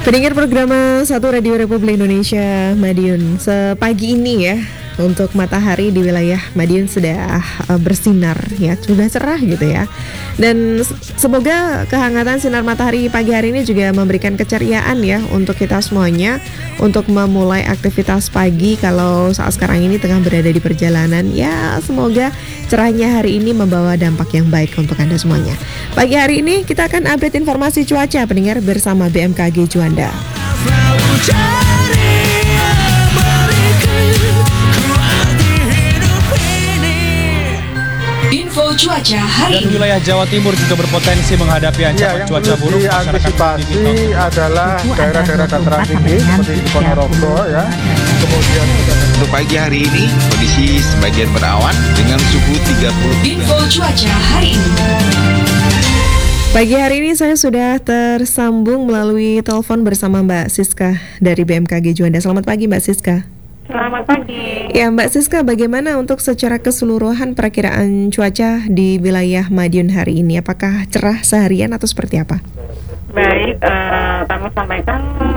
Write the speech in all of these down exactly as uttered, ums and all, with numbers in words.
Pendengar program satu Radio Republik Indonesia Madiun, sepagi ini ya untuk matahari di wilayah Madiun sudah uh, bersinar ya, sudah cerah gitu ya. Dan semoga kehangatan sinar matahari pagi hari ini juga memberikan keceriaan ya untuk kita semuanya untuk memulai aktivitas pagi kalau saat sekarang ini tengah berada di perjalanan. Ya semoga cerahnya hari ini membawa dampak yang baik untuk Anda semuanya. Pagi hari ini kita akan update informasi cuaca pendengar bersama B M K G Juanda. Info cuaca hari Dan wilayah Jawa Timur juga berpotensi menghadapi ancaman ya, cuaca buruk. Diantisipasi adalah daerah-daerah dataran tinggi seperti di Ponorogo ya. Kemudian untuk pagi hari ini kondisi sebagian berawan dengan suhu tiga puluh. Info cuaca hari ini. Pagi hari ini saya sudah tersambung melalui telepon bersama Mbak Siska dari B M K G Juanda. Selamat pagi Mbak Siska. Selamat pagi. Ya Mbak Siska, bagaimana untuk secara keseluruhan perakiraan cuaca di wilayah Madiun hari ini? Apakah cerah seharian atau seperti apa? Baik, uh, kami sampaikan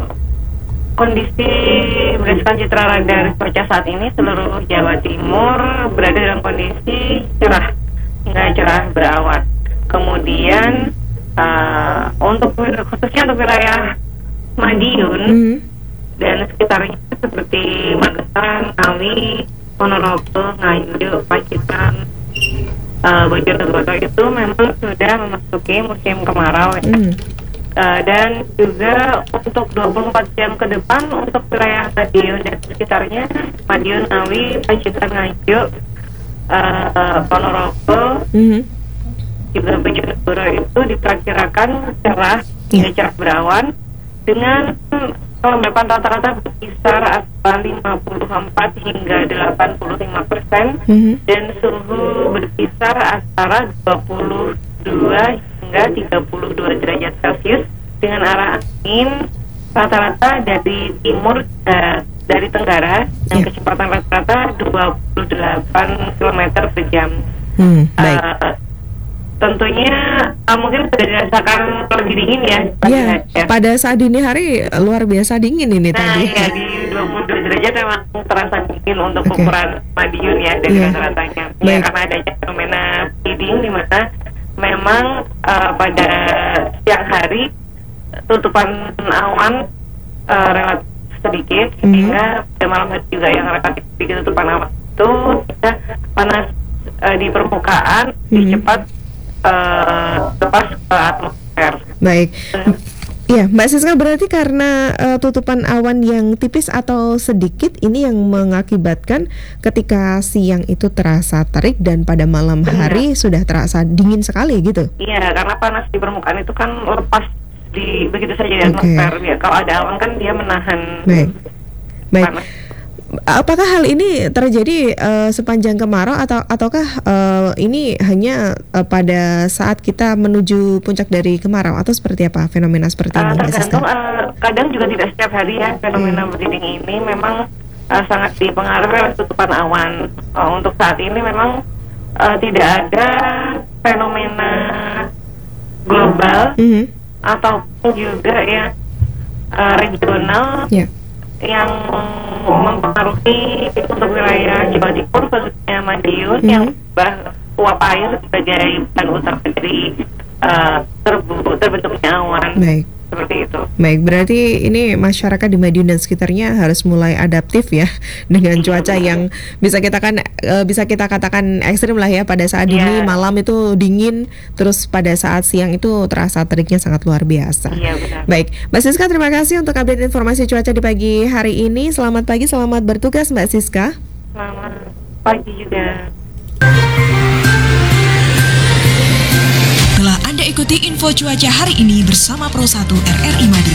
kondisi berdasarkan citra radar cuaca saat ini seluruh Jawa Timur berada dalam kondisi cerah hingga cerah berawan. Kemudian uh, untuk khususnya untuk wilayah Madiun mm-hmm. dan sekitarnya seperti Magetan, Ngawi, Ponorogo, Nganjuk, Pacitan, uh, Bojonegoro itu memang sudah memasuki musim kemarau ya. Mm. Uh, dan juga untuk dua puluh empat jam ke depan untuk wilayah Madiun dan sekitarnya Madiun, Ngawi, Pacitan, Nganjuk, uh, uh, Ponorogo, mm-hmm. juga Bojonegoro itu diperkirakan cerah hingga cerah berawan dengan kelembapan rata-rata berkisar antara lima puluh empat hingga delapan puluh lima persen mm-hmm. dan suhu berkisar antara dua puluh dua hingga tiga puluh dua derajat Celcius dengan arah angin rata-rata dari timur uh, dari tenggara dan yeah. kecepatan rata-rata dua puluh delapan kilometer per jam. Hmm, baik. Uh, Tentunya uh, mungkin sudah dirasakan lebih dingin ya. Iya, ya. Pada saat dini hari luar biasa dingin ini nah, tadi. Nah ya di dua puluh dua derajat memang terasa dingin untuk okay. ukuran Madiun ya dari yeah. rata-ratanya. Ya karena adanya fenomena bleeding di mana memang uh, pada siang hari tutupan awan uh, relatif sedikit mm-hmm. sehingga pada malam hari juga yang relatif sedikit tutupan awan itu kita panas uh, di permukaan mm-hmm. lebih cepat Uh, lepas ke atmosfer. Baik. Ya, Mbak Siska, berarti karena uh, tutupan awan yang tipis atau sedikit ini yang mengakibatkan ketika siang itu terasa terik dan pada malam hari ya. Sudah terasa dingin sekali gitu. Iya, karena panas di permukaan itu kan lepas di begitu saja di atmosfer. Okay. Ya, kalau ada awan kan dia menahan. Baik. Baik. Panas. Apakah hal ini terjadi uh, sepanjang kemarau atau ataukah uh, ini hanya uh, pada saat kita menuju puncak dari kemarau atau seperti apa fenomena seperti uh, ini? Tergantung, uh, kadang juga tidak setiap hari ya fenomena hmm. bleeding ini memang uh, sangat dipengaruhi oleh tutupan awan. Uh, untuk saat ini memang uh, tidak ada fenomena global hmm. ataupun juga yang uh, regional. Yeah. Yang mempengaruhi untuk wilayah Jawa Timur khususnya Madiun mm-hmm. yang uap air sebagai bahan utama dari uh, terbu- terbentuknya awan. Baik. Seperti itu. Baik, berarti ini masyarakat di Madiun dan sekitarnya harus mulai adaptif ya dengan cuaca yang bisa kita kan uh, bisa kita katakan ekstrim lah ya, pada saat dini yeah. malam itu dingin, terus pada saat siang itu terasa teriknya sangat luar biasa. Iya, benar. Baik, Mbak Siska, terima kasih untuk update informasi cuaca di pagi hari ini. Selamat pagi, selamat bertugas Mbak Siska. Selamat pagi juga. Telah Anda ikuti info cuaca hari ini bersama Pro satu R R I Madiun.